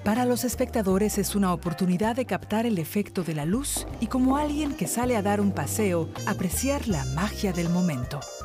Para los espectadores es una oportunidad de captar el efecto de la luz y, como alguien que sale a dar un paseo, apreciar la magia del momento.